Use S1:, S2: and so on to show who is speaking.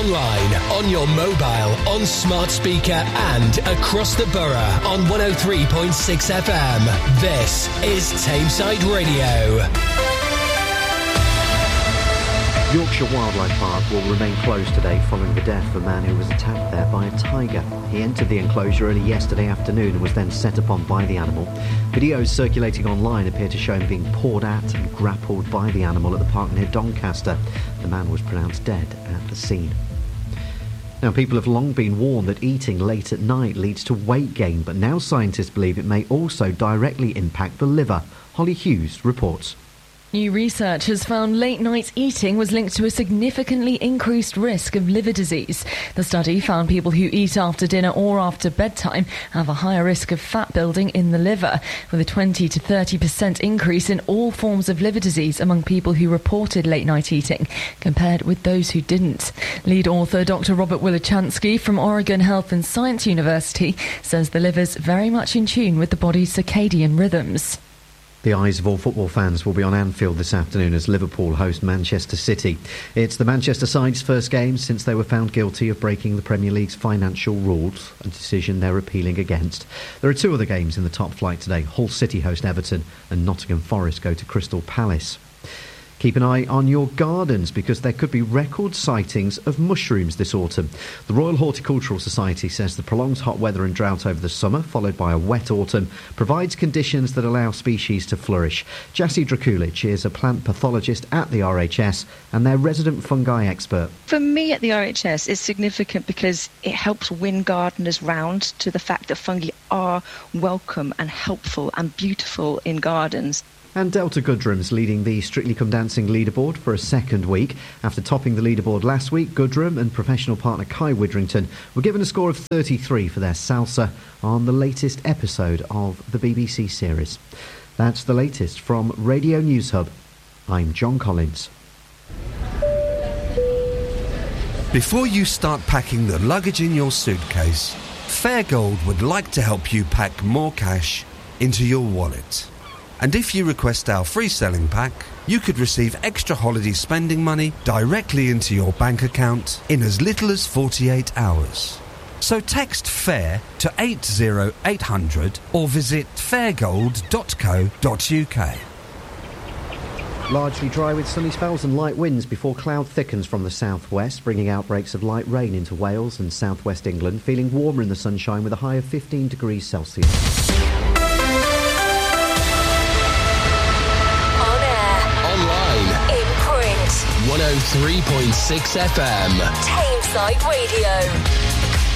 S1: online, on your mobile, on smart speaker and across the borough on 103.6 FM. This is Tameside Radio.
S2: Yorkshire Wildlife Park will remain closed today following the death of a man who was attacked there by a tiger. He entered the enclosure early yesterday afternoon and was then set upon by the animal. Videos circulating online appear to show him being pawed at and grappled by the animal at the park near Doncaster. The man was pronounced dead at the scene. Now, people have long been warned that eating late at night leads to weight gain, but now scientists believe it may also directly impact the liver. Holly Hughes reports.
S3: New research has found late-night eating was linked to a significantly increased risk of liver disease. The study found people who eat after dinner or after bedtime have a higher risk of fat building in the liver, with a 20 to 30% increase in all forms of liver disease among people who reported late-night eating, compared with those who didn't. Lead author Dr. Robert Wilichansky from Oregon Health and Science University says the liver's very much in tune with the body's circadian rhythms.
S2: The eyes of all football fans will be on Anfield this afternoon as Liverpool host Manchester City. It's the Manchester side's first game since they were found guilty of breaking the Premier League's financial rules, a decision they're appealing against. There are two other games in the top flight today. Hull City host Everton and Nottingham Forest go to Crystal Palace. Keep an eye on your gardens because there could be record sightings of mushrooms this autumn. The Royal Horticultural Society says the prolonged hot weather and drought over the summer, followed by a wet autumn, provides conditions that allow species to flourish. Jassy Drakulic is a plant pathologist at the RHS and their resident fungi expert.
S4: For me at the RHS, it's significant because it helps win gardeners round to the fact that fungi are welcome and helpful and beautiful in gardens.
S2: And Delta Goodrum's leading the Strictly Come Dancing leaderboard for a second week. After topping the leaderboard last week, Goodrum and professional partner Kai Widrington were given a score of 33 for their salsa on the latest episode of the BBC series. That's the latest from Radio News Hub. I'm John Collins.
S5: Before you start packing the luggage in your suitcase, Fairgold would like to help you pack more cash into your wallet. And if you request our free selling pack, you could receive extra holiday spending money directly into your bank account in as little as 48 hours. So text FAIR to 80800 or visit fairgold.co.uk.
S2: Largely dry with sunny spells and light winds before cloud thickens from the southwest, bringing outbreaks of light rain into Wales and southwest England, feeling warmer in the sunshine with a high of 15 degrees Celsius.
S1: 103.6 FM.
S6: Tameside Radio.